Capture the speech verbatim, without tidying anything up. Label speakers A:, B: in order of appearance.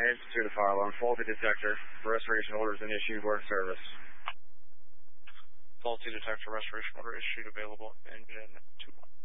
A: Institute of fire alarm. Faulty detector. Restoration orders in issue. Work service.
B: Faulty detector restoration order issued. Available. Engine two one.